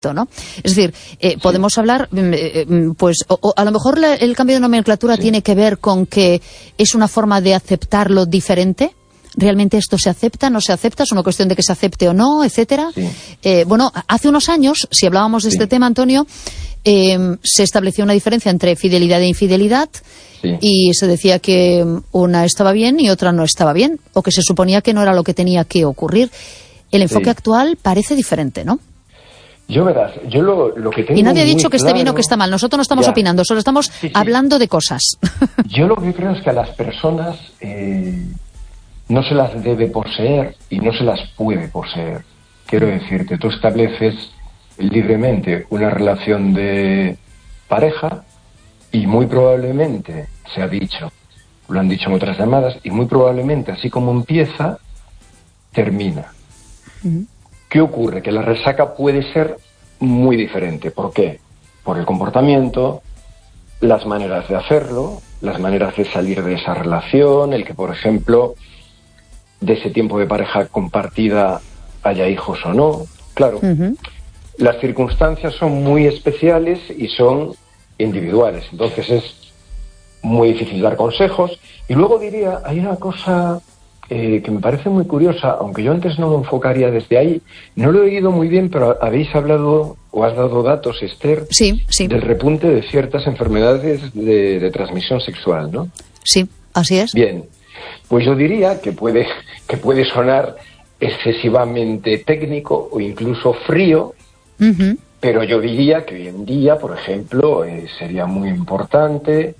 ¿no? Es decir, podemos hablar, pues, o a lo mejor el cambio de nomenclatura tiene que ver con que es una forma de aceptarlo diferente. ¿Realmente esto se acepta, no se acepta? ¿Es una cuestión de que se acepte o no, etcétera? Bueno, hace unos años, si hablábamos de este tema, Antonio, se estableció una diferencia entre fidelidad e infidelidad y se decía que una estaba bien y otra no estaba bien, o que se suponía que no era lo que tenía que ocurrir. El enfoque actual parece diferente, ¿no? Yo lo que tengo y nadie ha dicho que claro, esté bien o que está mal. Nosotros no estamos opinando, solo estamos hablando de cosas. Yo lo que creo es que a las personas no se las debe poseer y no se las puede poseer. Quiero decirte, tú estableces libremente una relación de pareja y muy probablemente, se ha dicho, lo han dicho en otras llamadas, y muy probablemente, así como empieza, termina. ¿Qué ocurre? Que la resaca puede ser muy diferente. ¿Por qué? Por el comportamiento, las maneras de hacerlo, las maneras de salir de esa relación, el que, por ejemplo, de ese tiempo de pareja compartida haya hijos o no. Claro, las circunstancias son muy especiales y son individuales. Entonces es muy difícil dar consejos. Y luego diría, hay una cosa que me parece muy curiosa, aunque yo antes no lo enfocaría desde ahí, no lo he oído muy bien, pero habéis hablado o has dado datos, Esther, del repunte de ciertas enfermedades de transmisión sexual, ¿no? Sí, así es. Bien, pues yo diría que puede sonar excesivamente técnico o incluso frío, pero yo diría que hoy en día, por ejemplo, sería muy importante,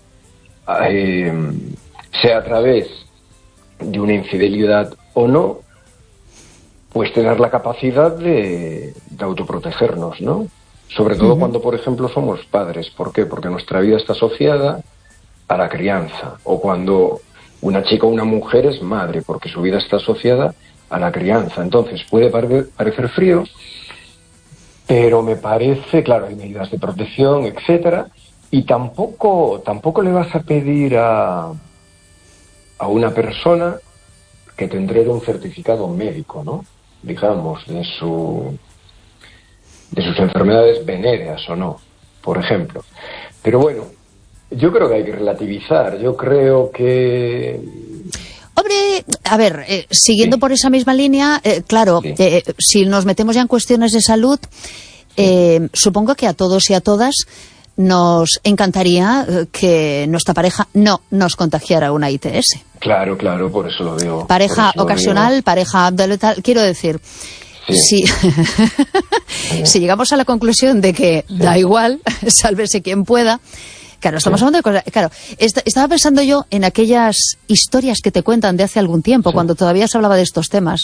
sea a través de una infidelidad o no, pues tener la capacidad de autoprotegernos, ¿no? Sobre todo cuando, por ejemplo, somos padres. ¿Por qué? Porque nuestra vida está asociada a la crianza. O cuando una chica o una mujer es madre, porque su vida está asociada a la crianza. Entonces, puede parecer frío, pero me parece, claro, hay medidas de protección, etcétera, y tampoco le vas a pedir a una persona que te entregue un certificado médico, ¿no? Digamos, de sus enfermedades venéreas o no, por ejemplo. Pero bueno, yo creo que hay que relativizar. Yo creo que... Hombre, a ver, siguiendo por esa misma línea, claro, si nos metemos ya en cuestiones de salud, supongo que a todos y a todas nos encantaría que nuestra pareja no nos contagiara una ITS. Claro, por eso lo digo. Pareja ocasional, pareja abdominal, quiero decir, si llegamos a la conclusión de que da igual, sálvese quien pueda. Claro, estamos hablando de cosas... Claro, estaba pensando yo en aquellas historias que te cuentan de hace algún tiempo, cuando todavía se hablaba de estos temas,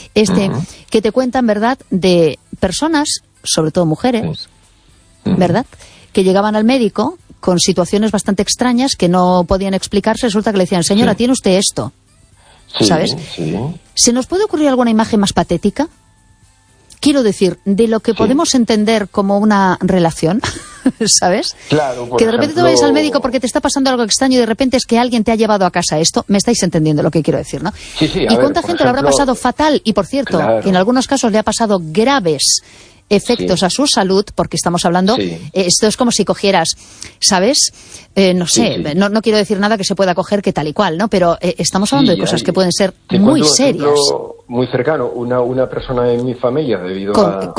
que te cuentan, ¿verdad?, de personas, sobre todo mujeres, ¿verdad?, que llegaban al médico con situaciones bastante extrañas que no podían explicarse. Resulta que le decían, señora, ¿tiene usted esto? ¿Sabes? ¿Se nos puede ocurrir alguna imagen más patética? Quiero decir, de lo que podemos entender como una relación, ¿sabes? Claro, que de repente tú vayas al médico porque te está pasando algo extraño y de repente es que alguien te ha llevado a casa esto. Me estáis entendiendo lo que quiero decir, ¿no? ¿Y cuánta gente lo habrá pasado fatal? Y por cierto, que en algunos casos le ha pasado graves efectos a su salud, porque estamos hablando, esto es como si cogieras, ¿sabes? No sé, no quiero decir nada que se pueda coger que tal y cual, ¿no? Pero estamos hablando de cosas que pueden ser muy serias. Muy cercano, una persona en mi familia debido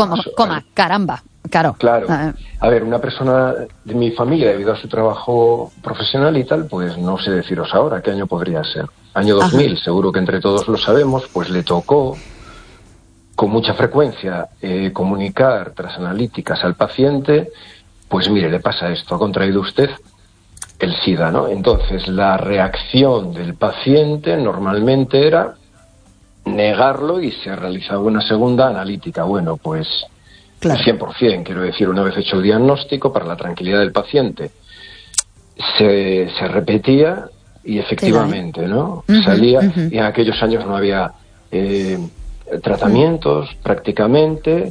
caramba, claro. A ver, una persona de mi familia debido a su trabajo profesional y tal, pues no sé deciros ahora qué año podría ser. Año 2000, seguro que entre todos lo sabemos, pues le tocó con mucha frecuencia comunicar tras analíticas al paciente, pues mire, le pasa esto, ha contraído usted el SIDA, ¿no? Entonces la reacción del paciente normalmente era negarlo y se realizaba una segunda analítica. Bueno, pues el 100%, quiero decir, una vez hecho el diagnóstico, para la tranquilidad del paciente, se repetía y efectivamente, ¿no? Salía, y en aquellos años no había tratamientos prácticamente.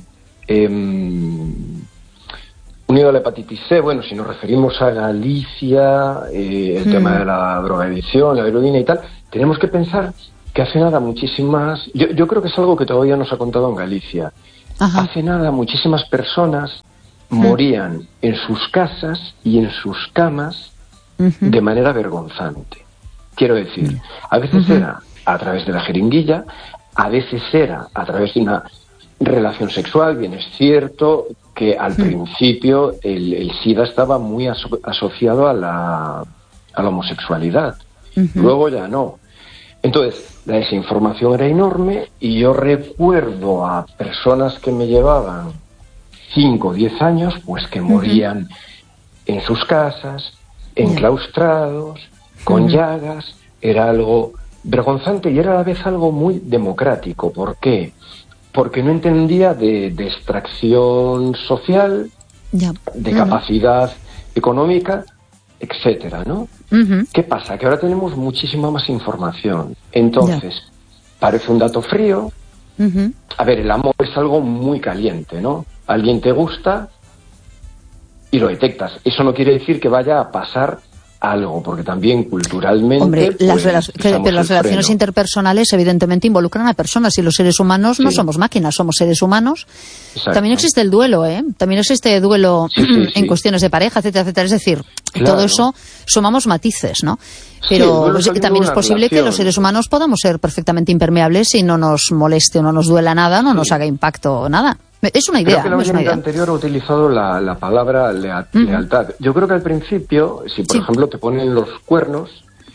Unido a la hepatitis C, bueno, si nos referimos a Galicia, el tema de la drogadicción, la heroína y tal, tenemos que pensar que hace nada muchísimas... Yo creo que es algo que todavía no se ha contado en Galicia. Hace nada muchísimas personas morían en sus casas y en sus camas de manera vergonzante. Quiero decir, a veces era a través de la jeringuilla, a veces era a través de una relación sexual. Bien, es cierto que al principio el SIDA estaba muy asociado a la homosexualidad. Luego ya no. Entonces, la desinformación era enorme y yo recuerdo a personas que me llevaban 5 o 10 años, pues que morían en sus casas, enclaustrados, con llagas. Era algo vergonzante y era a la vez algo muy democrático. ¿Por qué? Porque no entendía de extracción social, de capacidad económica, etcétera, ¿no? ¿Qué pasa? Que ahora tenemos muchísima más información. Entonces, parece un dato frío. A ver, el amor es algo muy caliente, ¿no? Alguien te gusta y lo detectas. Eso no quiere decir que vaya a pasar algo, porque también culturalmente... Hombre, pero las relaciones interpersonales evidentemente involucran a personas y los seres humanos no somos máquinas, somos seres humanos. Exacto. También existe el duelo, También existe duelo en cuestiones de pareja, etcétera, etcétera. Es decir, todo eso sumamos matices, ¿no? Pero también es posible que los seres humanos podamos ser perfectamente impermeables y no nos moleste o no nos duela nada, no nos haga impacto nada. Es una idea. Creo que la anterior ha utilizado la palabra lealtad. Yo creo que al principio, si por ejemplo te ponen los cuernos,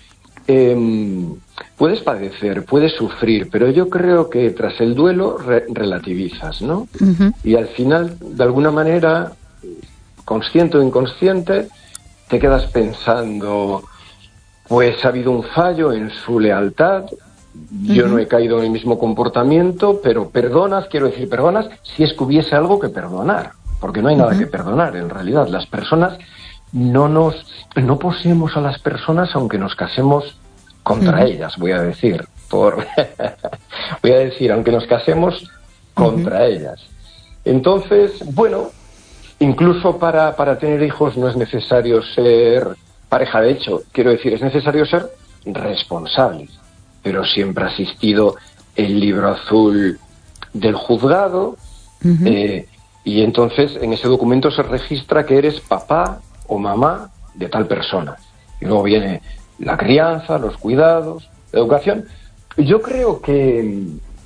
puedes padecer, puedes sufrir, pero yo creo que tras el duelo relativizas, ¿no? Y al final, de alguna manera, consciente o inconsciente, te quedas pensando, pues ha habido un fallo en su lealtad. Yo no he caído en el mismo comportamiento, pero perdonas si es que hubiese algo que perdonar, porque no hay nada que perdonar en realidad. Las personas no poseemos a las personas aunque nos casemos contra ellas, voy a decir, aunque nos casemos contra ellas. Entonces, bueno, incluso para tener hijos no es necesario ser pareja, de hecho, quiero decir, es necesario ser responsables. Pero siempre ha existido el libro azul del juzgado, y entonces en ese documento se registra que eres papá o mamá de tal persona. Y luego viene la crianza, los cuidados, la educación. Yo creo que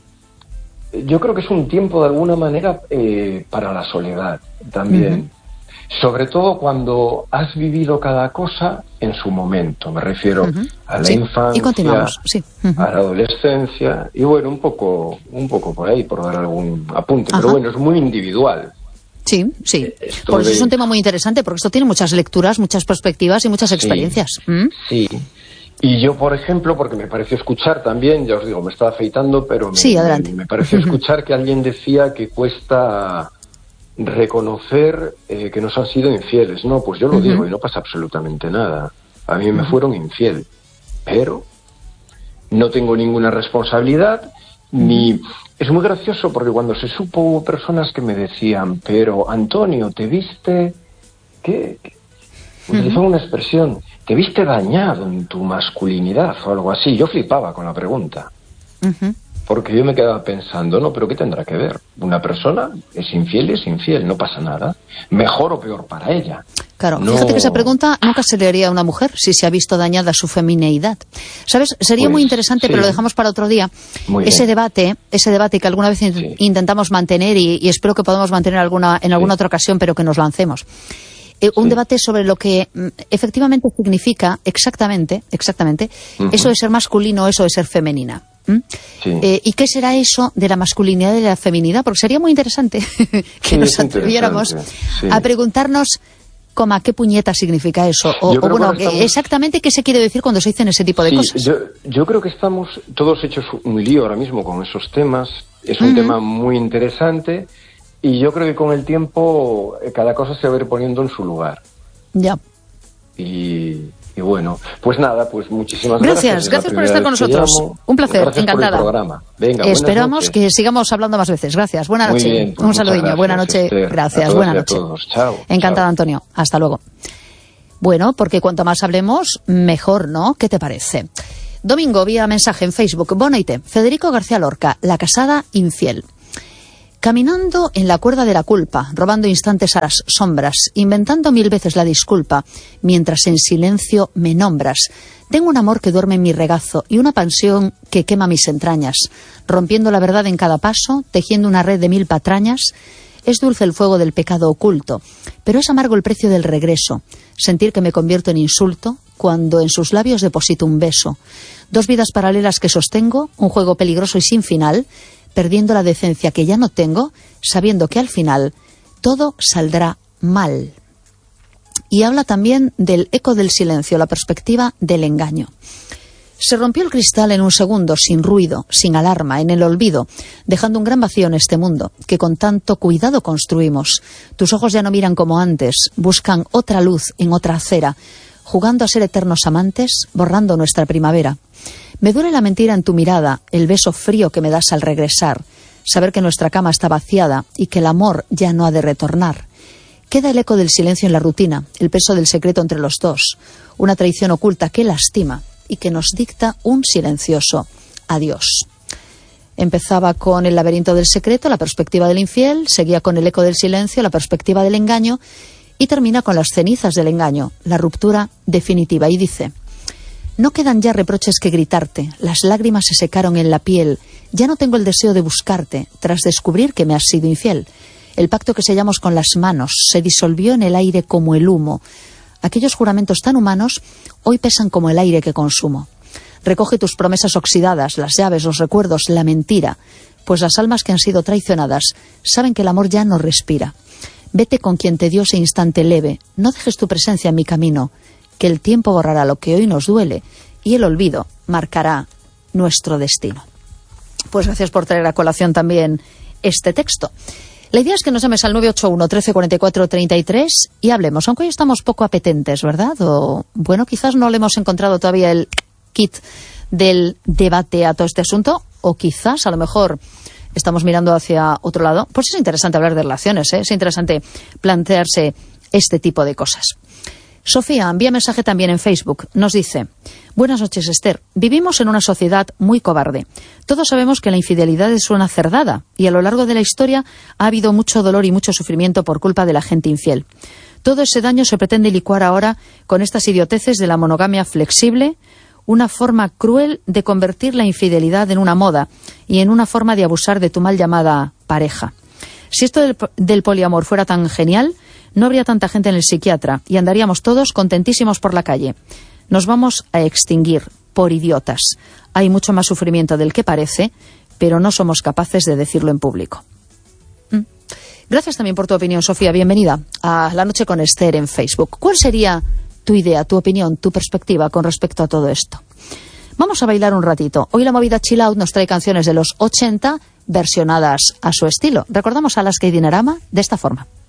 es un tiempo de alguna manera para la soledad también. Sobre todo cuando has vivido cada cosa en su momento. Me refiero a la infancia, y continuamos. A la adolescencia, y bueno, un poco por ahí, por dar algún apunte. Pero bueno, es muy individual. Sí. Por eso es un tema muy interesante, porque esto tiene muchas lecturas, muchas perspectivas y muchas experiencias. Sí. Y yo, por ejemplo, porque me pareció escuchar también, ya os digo, me estaba afeitando, pero me pareció escuchar que alguien decía que cuesta reconocer que nos han sido infieles. No, pues yo lo digo y no pasa absolutamente nada. A mí me fueron infiel, pero no tengo ninguna responsabilidad, ni... Es muy gracioso porque cuando se supo hubo personas que me decían, pero Antonio, ¿te viste? ¿Qué? Utilizaban una expresión, ¿te viste dañado en tu masculinidad o algo así? Yo flipaba con la pregunta. Porque yo me quedaba pensando, no, pero ¿qué tendrá que ver? Una persona es infiel, no pasa nada. Mejor o peor para ella. Claro, fíjate que esa pregunta nunca se le haría a una mujer si se ha visto dañada su femineidad. ¿Sabes? Sería muy interesante, pero lo dejamos para otro día. Ese debate que alguna vez intentamos mantener y espero que podamos mantener en alguna otra ocasión, pero que nos lancemos. Un debate sobre lo que efectivamente significa exactamente eso de ser masculino, eso de ser femenina. ¿Y qué será eso de la masculinidad y de la feminidad? Porque sería muy interesante que nos atreviéramos a preguntarnos ¿qué puñeta significa eso? Exactamente qué se quiere decir cuando se dicen ese tipo de cosas. Yo creo que estamos todos hechos un lío ahora mismo con esos temas. Es un tema muy interesante y yo creo que con el tiempo cada cosa se va a ir poniendo en su lugar. Ya. Y bueno, pues nada, pues muchísimas gracias. Gracias por estar con nosotros. Un placer, gracias encantada. Por el programa. Venga, esperamos que sigamos hablando más veces. Gracias, buena noche. Bien, pues un saludinho, buena noche. Esther. Gracias, buena noche. Chao. Encantada, Antonio. Hasta luego. Bueno, porque cuanto más hablemos, mejor, ¿no? ¿Qué te parece? Domingo, vía mensaje en Facebook. Bonoite, Federico García Lorca, la casada infiel. Caminando en la cuerda de la culpa, robando instantes a las sombras, inventando 1000 veces la disculpa, mientras en silencio me nombras. Tengo un amor que duerme en mi regazo y una pasión que quema mis entrañas, rompiendo la verdad en cada paso, tejiendo una red de 1000 patrañas. Es dulce el fuego del pecado oculto, pero es amargo el precio del regreso, sentir que me convierto en insulto cuando en sus labios deposito un beso. 2 vidas paralelas que sostengo, un juego peligroso y sin final, perdiendo la decencia que ya no tengo, sabiendo que al final todo saldrá mal. Y habla también del eco del silencio, la perspectiva del engaño. Se rompió el cristal en un segundo, sin ruido, sin alarma, en el olvido, dejando un gran vacío en este mundo, que con tanto cuidado construimos. Tus ojos ya no miran como antes, buscan otra luz en otra acera, jugando a ser eternos amantes, borrando nuestra primavera. Me duele la mentira en tu mirada, el beso frío que me das al regresar, saber que nuestra cama está vaciada y que el amor ya no ha de retornar. Queda el eco del silencio en la rutina, el peso del secreto entre los dos, una traición oculta que lastima y que nos dicta un silencioso adiós. Empezaba con el laberinto del secreto, la perspectiva del infiel, seguía con el eco del silencio, la perspectiva del engaño, y termina con las cenizas del engaño, la ruptura definitiva, y dice: no quedan ya reproches que gritarte, las lágrimas se secaron en la piel, ya no tengo el deseo de buscarte, tras descubrir que me has sido infiel. El pacto que sellamos con las manos se disolvió en el aire como el humo. Aquellos juramentos tan humanos hoy pesan como el aire que consumo. Recoge tus promesas oxidadas, las llaves, los recuerdos, la mentira, pues las almas que han sido traicionadas saben que el amor ya no respira. Vete con quien te dio ese instante leve, no dejes tu presencia en mi camino, que el tiempo borrará lo que hoy nos duele y el olvido marcará nuestro destino. Pues gracias por traer a colación también este texto. La idea es que nos llames al 981 13 44 33 y hablemos, aunque hoy estamos poco apetentes, ¿verdad? O bueno, quizás no le hemos encontrado todavía el kit del debate a todo este asunto, o quizás a lo mejor estamos mirando hacia otro lado. Pues es interesante hablar de relaciones, ¿eh? Es interesante plantearse este tipo de cosas. Sofía envía mensaje también en Facebook. Nos dice: buenas noches, Esther. Vivimos en una sociedad muy cobarde. Todos sabemos que la infidelidad es una cerdada y a lo largo de la historia ha habido mucho dolor y mucho sufrimiento por culpa de la gente infiel. Todo ese daño se pretende licuar ahora con estas idioteces de la monogamia flexible, una forma cruel de convertir la infidelidad en una moda y en una forma de abusar de tu mal llamada pareja. Si esto del poliamor fuera tan genial, no habría tanta gente en el psiquiatra y andaríamos todos contentísimos por la calle. Nos vamos a extinguir por idiotas. Hay mucho más sufrimiento del que parece, pero no somos capaces de decirlo en público. Gracias también por tu opinión, Sofía. Bienvenida a La Noche con Esther en Facebook. ¿Cuál sería tu idea, tu opinión, tu perspectiva con respecto a todo esto? Vamos a bailar un ratito. Hoy la movida Chill Out nos trae canciones de los 80 versionadas a su estilo. Recordamos a Alaska y Dinarama de esta forma.